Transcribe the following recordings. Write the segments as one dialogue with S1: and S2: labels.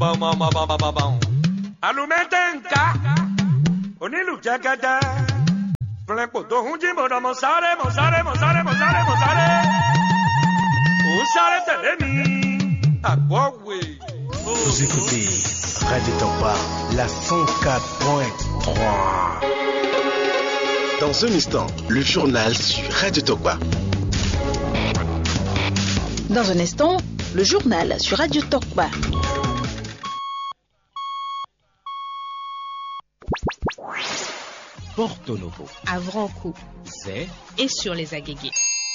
S1: Alumentenka, Onilu Jagada, Flanco do Hundimo da Monsare, Monsare, Monsare, Monsare, Monsare, Usare Telemi, à Bowie.
S2: Vous écoutez Radio Tokpa, la 104.3. Dans un instant, le journal sur Radio Tokpa.
S3: Dans un instant, le journal sur Radio Tokpa.
S4: Porto Novo,
S5: à Vranco,
S4: Zé
S5: et sur les Agégués.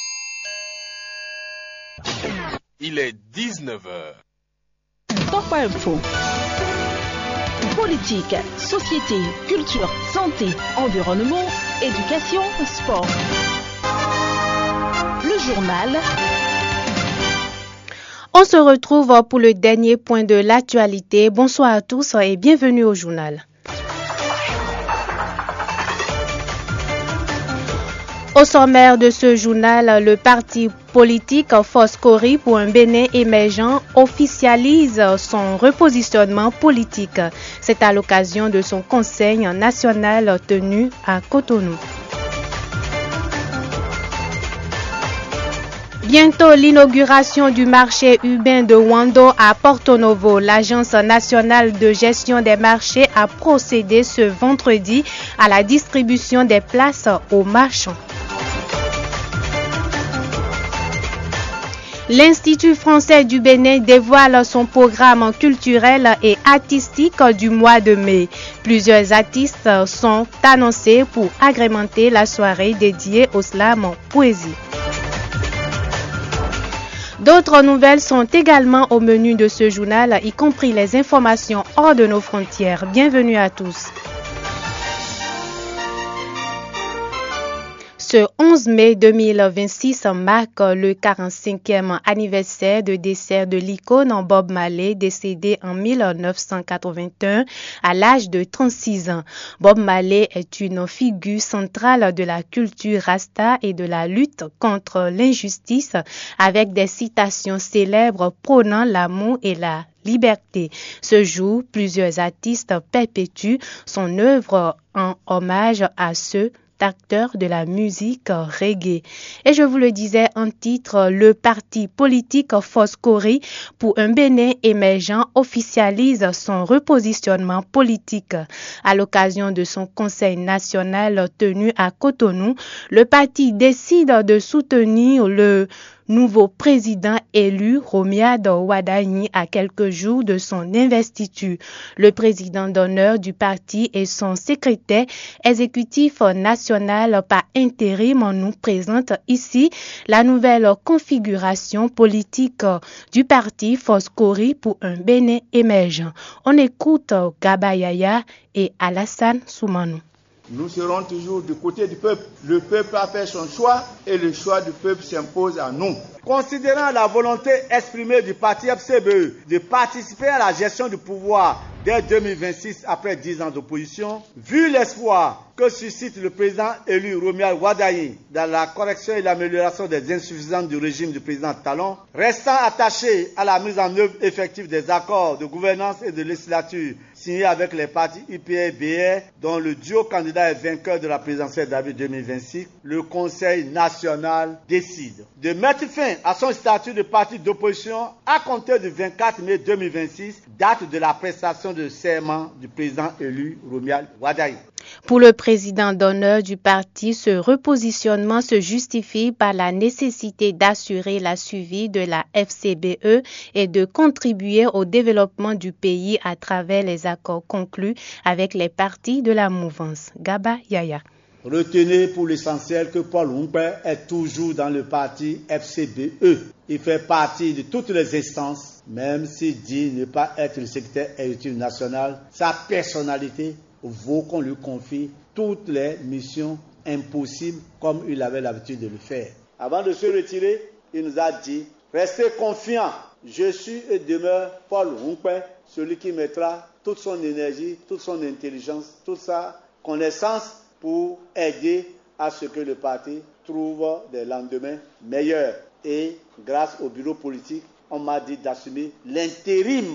S6: Il est 19h.
S3: Tokpa Info. Politique, société, culture, santé, environnement, éducation, sport. Le journal.
S5: On se retrouve pour le dernier point de l'actualité. Bonsoir à tous et bienvenue au journal. Au sommaire de ce journal, le parti politique Foscori pour un Bénin émergent officialise son repositionnement politique. C'est à l'occasion de son conseil national tenu à Cotonou. Bientôt l'inauguration du marché urbain de Wando à Porto Novo. L'Agence nationale de gestion des marchés a procédé ce vendredi à la distribution des places aux marchands. L'Institut français du Bénin dévoile son programme culturel et artistique du mois de mai. Plusieurs artistes sont annoncés pour agrémenter la soirée dédiée au slam poésie. D'autres nouvelles sont également au menu de ce journal, y compris les informations hors de nos frontières. Bienvenue à tous. Ce 11 mai 2026 marque le 45e anniversaire de décès de l'icône Bob Marley, décédé en 1981 à l'âge de 36 ans. Bob Marley est une figure centrale de la culture rasta et de la lutte contre l'injustice, avec des citations célèbres prônant l'amour et la liberté. Ce jour, plusieurs artistes perpétuent son œuvre en hommage à ceux acteur de la musique reggae. Et je vous le disais en titre, le parti politique Foscori pour un Bénin émergent officialise son repositionnement politique. À l'occasion de son conseil national tenu à Cotonou, le parti décide de soutenir le nouveau président élu Romiad Wadagni à quelques jours de son investiture. Le président d'honneur du parti et son secrétaire exécutif national par intérim nous présente ici la nouvelle configuration politique du parti Foscori pour un Bénin émergent. On écoute Gaba Yaya et Alassane Soumanou.
S7: Nous serons toujours du côté du peuple. Le peuple a fait son choix et le choix du peuple s'impose à nous. Considérant la volonté exprimée du parti FCBE de participer à la gestion du pouvoir dès 2026 après 10 ans d'opposition, vu l'espoir que suscite le président élu Romial Wadagni dans la correction et l'amélioration des insuffisances du régime du président Talon, restant attaché à la mise en œuvre effective des accords de gouvernance et de législature signés avec les partis UPR et BR, dont le duo candidat est vainqueur de la présidentielle d'avril 2026, le Conseil national décide de mettre fin à son statut de parti d'opposition à compter du 24 mai 2026, date de la prestation de serment du président élu Romial Wadagni.
S5: Pour le président d'honneur du parti, ce repositionnement se justifie par la nécessité d'assurer la suivi de la FCBE et de contribuer au développement du pays à travers les accords conclus avec les partis de la mouvance. Gaba Yaya.
S7: Retenez pour l'essentiel que Paul Humper est toujours dans le parti FCBE. Il fait partie de toutes les instances, même s'il dit ne pas être le secrétaire exécutif national. Sa personnalité vaut qu'on lui confie toutes les missions impossibles comme il avait l'habitude de le faire. Avant de se retirer, il nous a dit « Restez confiants, je suis et demeure Paul Humper, celui qui mettra toute son énergie, toute son intelligence, toute sa connaissance pour aider à ce que le parti trouve des lendemains meilleurs. Et grâce au bureau politique, on m'a dit d'assumer l'intérim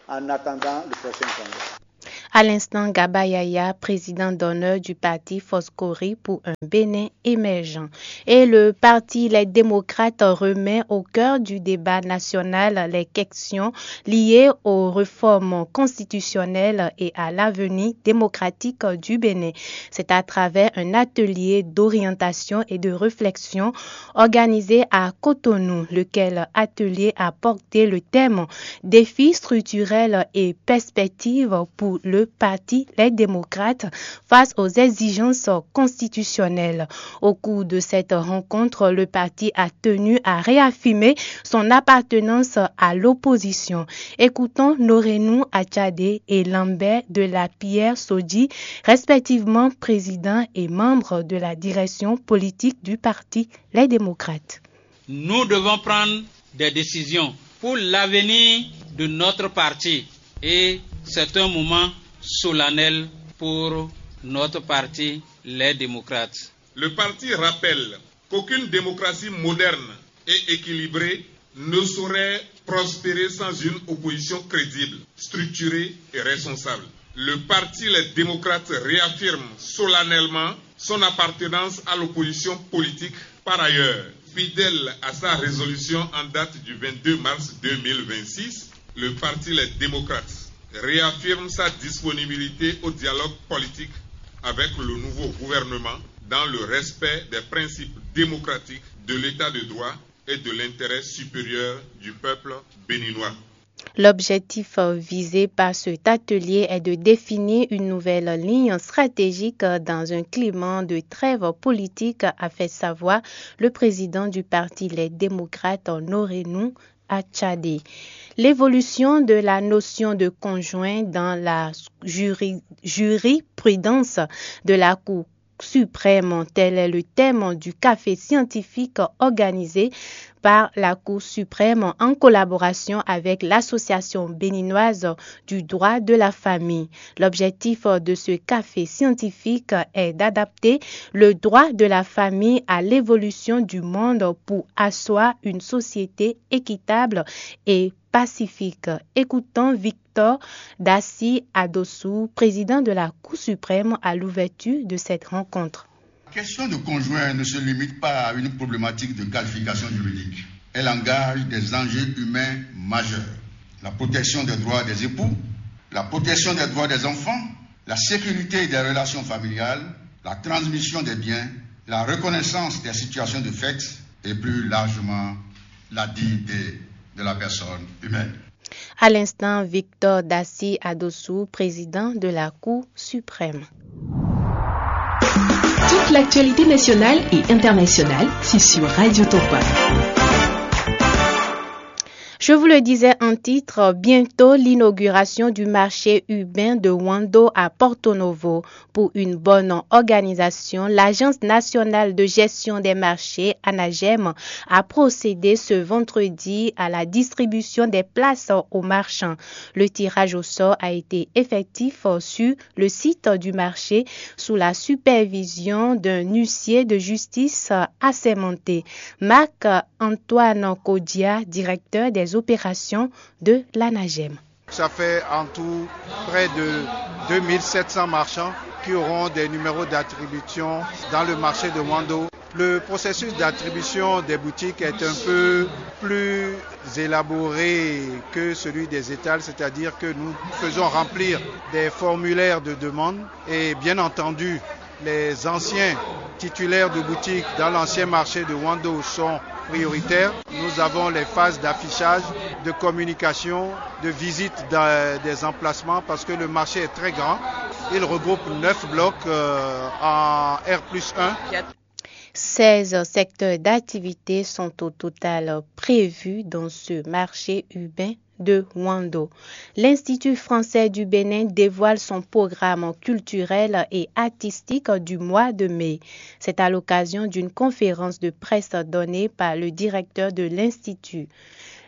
S7: en attendant le prochain congrès.
S5: À l'instant, Gaba Yaya, président d'honneur du parti Foscori pour un Bénin émergent. Et le parti Les Démocrates remet au cœur du débat national les questions liées aux réformes constitutionnelles et à l'avenir démocratique du Bénin. C'est à travers un atelier d'orientation et de réflexion organisé à Cotonou, lequel atelier a porté le thème défis structurels et perspectives pour le parti Les Démocrates face aux exigences constitutionnelles. Au cours de cette rencontre, le parti a tenu à réaffirmer son appartenance à l'opposition. Écoutons Norenou Achadé et Lambert de la Pierre Sodi, respectivement président et membre de la direction politique du parti Les Démocrates.
S4: Nous devons prendre des décisions pour l'avenir de notre parti et c'est un moment solennel pour notre parti, les démocrates.
S8: Le parti rappelle qu'aucune démocratie moderne et équilibrée ne saurait prospérer sans une opposition crédible, structurée et responsable. Le parti Les Démocrates réaffirme solennellement son appartenance à l'opposition politique. Par ailleurs, fidèle à sa résolution en date du 22 mars 2026, le parti Les Démocrates réaffirme sa disponibilité au dialogue politique avec le nouveau gouvernement dans le respect des principes démocratiques de l'état de droit et de l'intérêt supérieur du peuple béninois.
S5: L'objectif visé par cet atelier est de définir une nouvelle ligne stratégique dans un climat de trêve politique, a fait savoir le président du parti Les Démocrates, Norenou Achadé. L'évolution de la notion de conjoint dans la jurisprudence de la Cour suprême, tel est le thème du café scientifique organisé par la Cour suprême en collaboration avec l'Association béninoise du droit de la famille. L'objectif de ce café scientifique est d'adapter le droit de la famille à l'évolution du monde pour asseoir une société équitable et pacifique. Écoutons Victor Dassi Adossou, président de la Cour suprême, à l'ouverture de cette rencontre.
S9: La question de conjoint ne se limite pas à une problématique de qualification juridique. Elle engage des enjeux humains majeurs. La protection des droits des époux, la protection des droits des enfants, la sécurité des relations familiales, la transmission des biens, la reconnaissance des situations de fait et plus largement la dignité de la personne humaine.
S5: À l'instant, Victor Dassi Adossou, président de la Cour suprême.
S3: Toute l'actualité nationale et internationale, c'est sur Radio Topa.
S5: Je vous le disais en titre, bientôt l'inauguration du marché urbain de Wando à Porto Novo. Pour une bonne organisation, l'Agence nationale de gestion des marchés, ANAGEM, a procédé ce vendredi à la distribution des places aux marchands. Le tirage au sort a été effectif sur le site du marché sous la supervision d'un huissier de justice assermenté. Marc-Antoine Kodia, directeur des opérations de l'ANAGEM.
S10: Ça fait en tout près de 2700 marchands qui auront des numéros d'attribution dans le marché de Wando. Le processus d'attribution des boutiques est un peu plus élaboré que celui des étals, c'est-à-dire que nous faisons remplir des formulaires de demande et bien entendu, les anciens titulaires de boutiques dans l'ancien marché de Wando sont prioritaires. Nous avons les phases d'affichage, de communication, de visite des emplacements parce que le marché est très grand. Il regroupe 9 blocs en R+1.
S5: 16 secteurs d'activité sont au total prévus dans ce marché urbain de Wando. L'Institut français du Bénin dévoile son programme culturel et artistique du mois de mai. C'est à l'occasion d'une conférence de presse donnée par le directeur de l'Institut.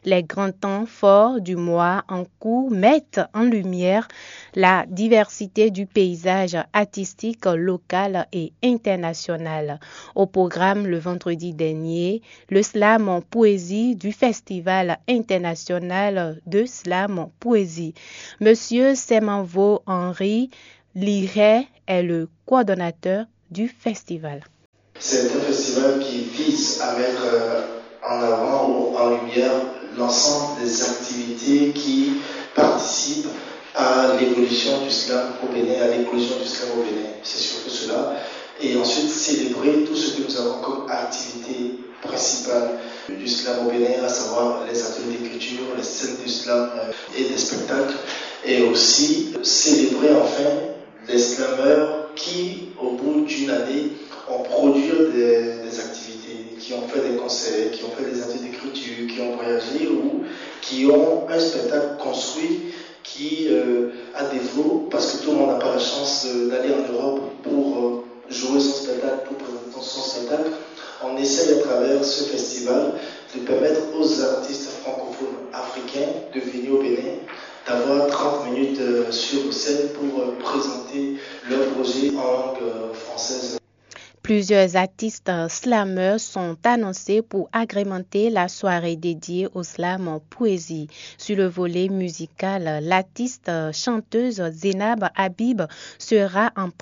S5: Les grands temps forts du mois en cours mettent en lumière la diversité du paysage artistique local et international. Au programme le vendredi dernier, le slam en poésie du Festival international de slam en poésie. Monsieur Semanvo Henri Liret est le coordonnateur du festival.
S11: C'est un festival qui vise à mettre en avant ou en lumière l'ensemble des activités qui participent à l'évolution du slam au Bénin, à l'éclosion du slam au Bénin. C'est surtout cela. Et ensuite célébrer tout ce que nous avons comme activité principale du slam au Bénin, à savoir les ateliers d'écriture, les scènes du slam et des spectacles. Et aussi célébrer enfin les slameurs qui, au bout d'une année, ont produit des activités, qui ont fait des concerts, qui ont fait des ateliers d'écriture, qui ont voyagé ou qui ont un spectacle construit qui a des flots, parce que tout le monde n'a pas la chance d'aller en Europe pour jouer son spectacle, pour présenter son spectacle. On essaie à travers ce festival de permettre aux artistes francophones africains de venir au Bénin, d'avoir 30 minutes sur scène pour présenter leur projet en langue française.
S5: Plusieurs artistes slameurs sont annoncés pour agrémenter la soirée dédiée au slam en poésie. Sur le volet musical, l'artiste chanteuse Zénab Habib sera en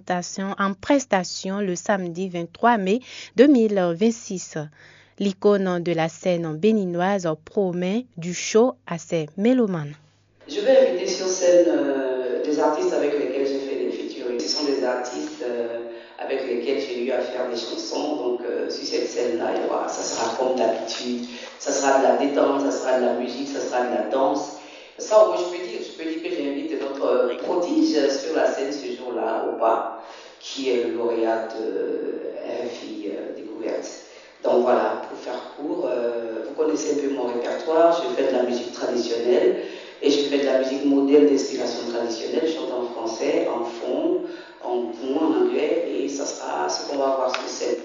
S5: prestation le samedi 23 mai 2026. L'icône de la scène béninoise promet du show à ses mélomanes.
S12: Je vais inviter sur scène des artistes avec lesquels j'ai fait des featuring. Ce sont des artistes avec lesquels j'ai eu à faire des chansons. Donc sur cette scène-là, ça sera comme d'habitude. Ça sera de la détente, ça sera de la musique, ça sera de la danse. Ça, je peux dire que j'invite notre prodige sur la scène ce jour-là, Opa, qui est le lauréat de RFI Découverte. Donc voilà, pour faire court, vous connaissez un peu mon répertoire. Je fais de la musique traditionnelle et je fais de la musique moderne d'inspiration traditionnelle. Je chante en français, en fond, en anglais, et ça sera ce qu'on va voir sur scène.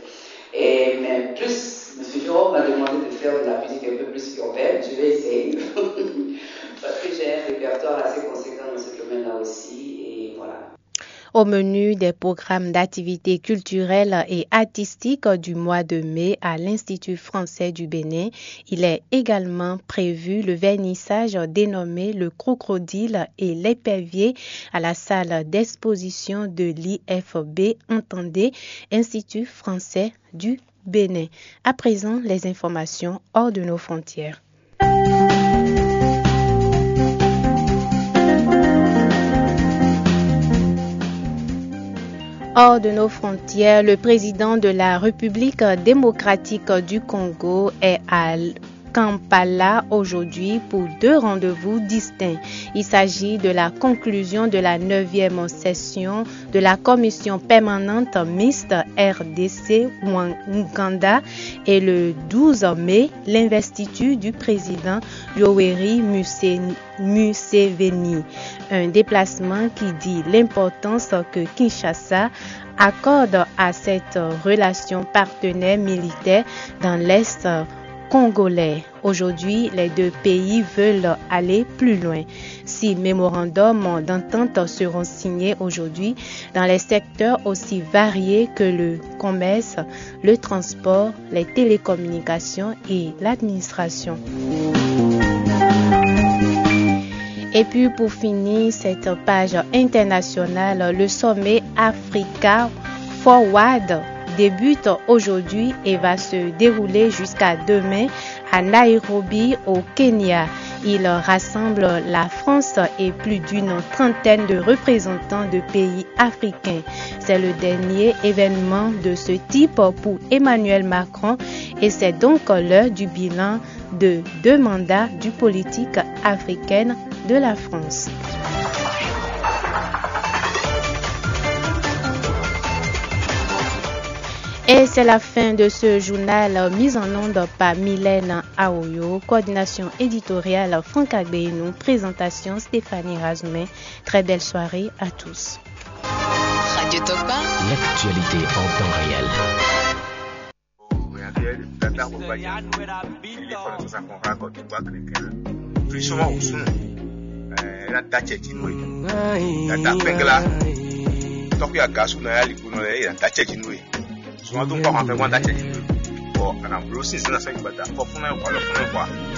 S12: Mais plus, M. Jérôme m'a demandé de faire de la musique un peu plus urbaine. Je vais essayer parce que j'ai un répertoire assez conséquent dans ce domaine-là aussi, et voilà.
S5: Au menu des programmes d'activités culturelles et artistiques du mois de mai à l'Institut français du Bénin, il est également prévu le vernissage dénommé le Crocodile et l'épervier à la salle d'exposition de l'IFB, entendez, Institut français du Bénin. À présent, les informations hors de nos frontières. Hors de nos frontières, le président de la République démocratique du Congo est à Kampala aujourd'hui pour 2 rendez-vous distincts. Il s'agit de la conclusion de la 9e session de la commission permanente mixte RDC-Ouganda et le 12 mai, l'investiture du président Yoweri Museveni. Un déplacement qui dit l'importance que Kinshasa accorde à cette relation partenaire militaire dans l'Est congolais. Aujourd'hui, les 2 pays veulent aller plus loin. 6 mémorandums d'entente seront signés aujourd'hui dans les secteurs aussi variés que le commerce, le transport, les télécommunications et l'administration. Et puis pour finir cette page internationale, le sommet Africa Forward débute aujourd'hui et va se dérouler jusqu'à demain à Nairobi au Kenya. Il rassemble la France et plus d'une trentaine de représentants de pays africains. C'est le dernier événement de ce type pour Emmanuel Macron et c'est donc l'heure du bilan de 2 mandats du politique africaine de la France. Et c'est la fin de ce journal mis en onde par Mylène Aoyo, coordination éditoriale Franck Agbenou, présentation Stéphanie Razoumen. Très belle soirée à tous.
S13: Radio Tokpa, l'actualité en temps réel. da ko ba ja le ko sa ko ha ko to ba ke plus souvent au son la tache jinwe ta pengla to ya gasu na ya liku no ya tache jinwe so ma to ko ma fe wan tache jinwe ko ana bro sin na sa ibada fo fun na ko lo fun kwa